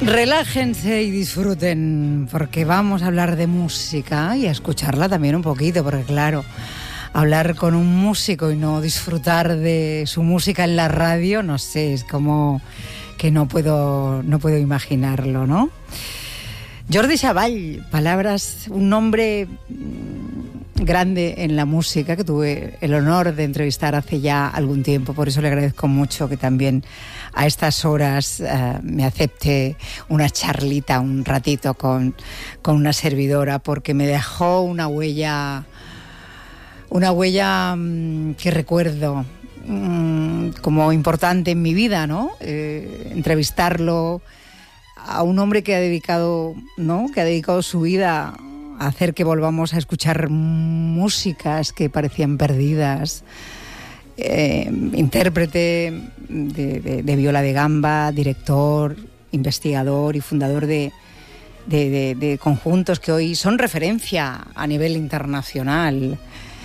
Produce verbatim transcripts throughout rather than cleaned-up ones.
Relájense y disfruten, porque vamos a hablar de música y a escucharla también un poquito, porque claro, hablar con un músico y no disfrutar de su música en la radio, no sé, es como que no puedo, no puedo imaginarlo, ¿no? Jordi Savall, palabras, un nombre grande en la música que tuve el honor de entrevistar hace ya algún tiempo, por eso le agradezco mucho que también a estas horas uh, me acepte una charlita, un ratito con, con una servidora, porque me dejó una huella, una huella um, que recuerdo um, como importante en mi vida, ¿no? Eh, entrevistarlo a un hombre que ha dedicado, ¿no? que ha dedicado su vida a hacer que volvamos a escuchar músicas que parecían perdidas. Eh, intérprete de, de, de viola de gamba, director, investigador y fundador de, de, de, de conjuntos que hoy son referencia a nivel internacional,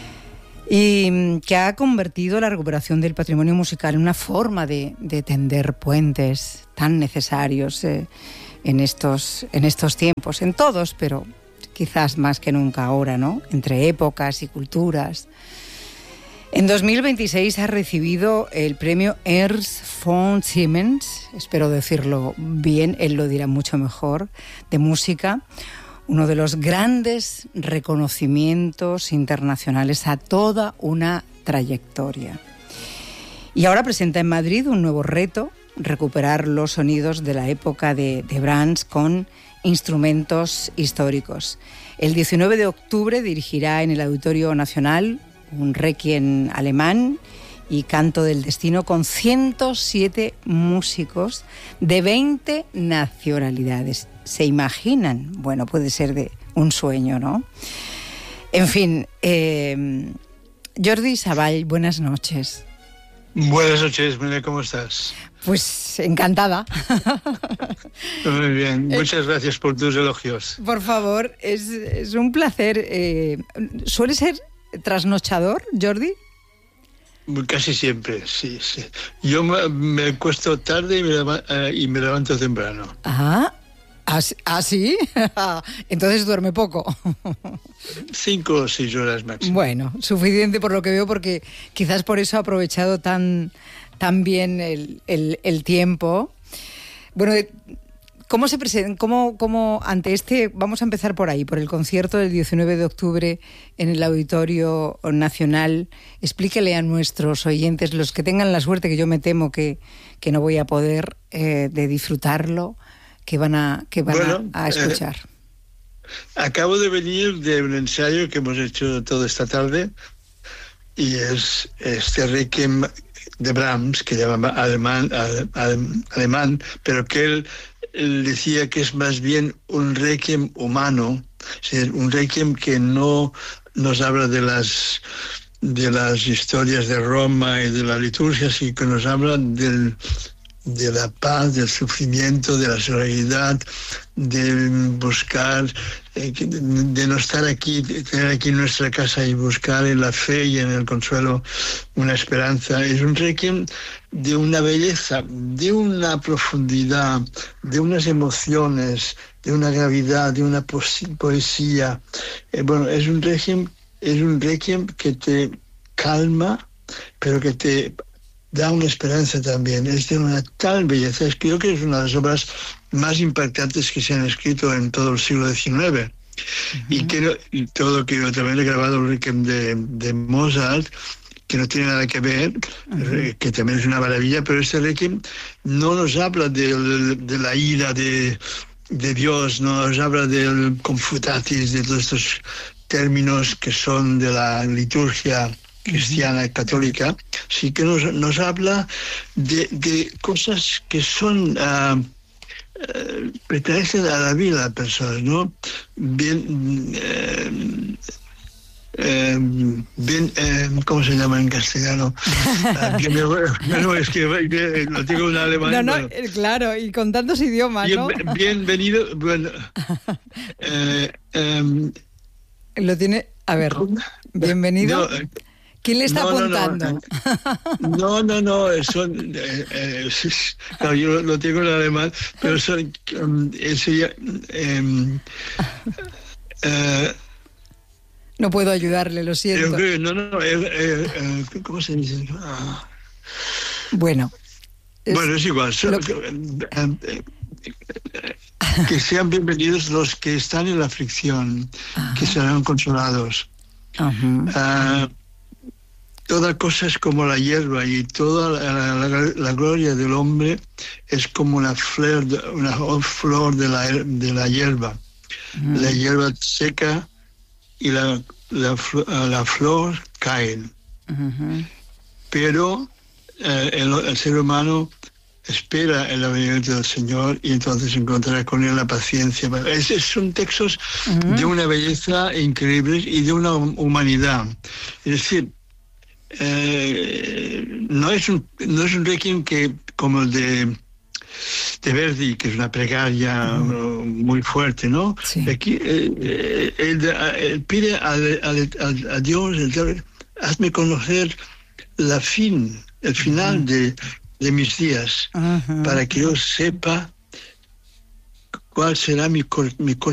y que ha convertido la recuperación del patrimonio musical en una forma de, de tender puentes tan necesarios eh, en, estos, en estos tiempos, en todos, pero quizás más que nunca ahora, ¿no? Entre épocas y culturas. En dos mil veintiséis ha recibido el premio Ernst von Siemens, espero decirlo bien, él lo dirá mucho mejor, de música, uno de los grandes reconocimientos internacionales a toda una trayectoria. Y ahora presenta en Madrid un nuevo reto, recuperar los sonidos de la época de, de Brahms con instrumentos históricos. El diecinueve de octubre dirigirá en el Auditorio Nacional un requiem alemán y canto del destino con ciento siete músicos de veinte nacionalidades. ¿Se imaginan? Bueno, puede ser de un sueño, ¿no? En fin, eh, Jordi Savall, buenas noches. Buenas noches, María, ¿cómo estás? Pues encantada. Muy bien, muchas gracias por tus elogios. Por favor, es, es un placer. Eh, ¿Suele ser trasnochador, Jordi? Casi siempre, sí, sí. Yo me, me acuesto tarde y me, leva, eh, y me levanto temprano. Ah, ¿ah, sí? Entonces duerme poco. Cinco o seis horas máximo. Bueno, suficiente por lo que veo, porque quizás por eso ha aprovechado tan, tan bien el, el, el tiempo. Bueno, ¿cómo se presenta? ¿Cómo, cómo ante este, vamos a empezar por ahí, por el concierto del diecinueve de octubre en el Auditorio Nacional? Explíquele a nuestros oyentes, los que tengan la suerte, que yo me temo que, que no voy a poder, eh, de disfrutarlo, que van a, que van bueno, a, a escuchar. Eh, acabo de venir de un ensayo que hemos hecho toda esta tarde, y es este requiem de Brahms, que llama alemán, alemán, alemán, pero que él Él decía que es más bien un requiem humano, es decir, un requiem que no nos habla de las, de las historias de Roma y de la liturgia, sino que nos habla del, de la paz, del sufrimiento, de la solidaridad, de buscar, eh, de no estar aquí, de tener aquí nuestra casa y buscar en la fe y en el consuelo una esperanza. Es un requiem de una belleza, de una profundidad, de unas emociones, de una gravedad, de una poesía. Eh, bueno, es un requiem, es un requiem que te calma, pero que te da una esperanza también. Es de una tal belleza. Es, creo que es una de las obras más impactantes que se han escrito en todo el siglo diecinueve. Uh-huh. Y que y todo que yo también he grabado el requiem de, de Mozart, que no tiene nada que ver, uh-huh. que también es una maravilla, pero este requiem no nos habla de, de, de la ira de, de Dios, no nos habla del confutatis, de todos estos términos que son de la liturgia cristiana y católica, sí que nos, nos habla de, de cosas que son uh, uh, pertenecen a la vida de las personas, ¿no? Bien, uh, uh, bien uh, ¿cómo se llama en castellano? Uh, que me, no, es que, que lo digo en alemán. No, no, bueno. Claro, y con tantos idiomas, bien, ¿no? Bienvenido, bueno, uh, um, lo tiene, a ver, bienvenido. No, ¿Quién le está no, apuntando? No, no, no, no son, eh, eh, claro, yo lo, lo tengo en alemán, pero son, um, eso ya, eh, eh, no puedo ayudarle, lo siento. Creo, no, no, eh, eh, eh, ¿cómo se dice? Ah. Bueno. Es, bueno, es igual. Son, lo... eh, eh, que sean bienvenidos los que están en la aflicción, ajá, que serán consolados. Uh, toda cosa es como la hierba y toda la, la, la gloria del hombre es como una flor, una flor de la, de la hierba. Uh-huh. La hierba seca y la, la, la flor caen. Uh-huh. Pero eh, el, el ser humano espera el avenimiento del Señor y entonces encontrará con él la paciencia. Es, es, son textos uh-huh. de una belleza increíble y de una humanidad. Es decir, eh, no es un no es un requiem que como el de, de Verdi, que es una plegaria uh-huh. muy fuerte, ¿no? Sí. Aquí eh, él, él pide a, a, a Dios, hazme conocer la fin, el final uh-huh. de de mis días, uh-huh. para que yo sepa cuál será mi, mi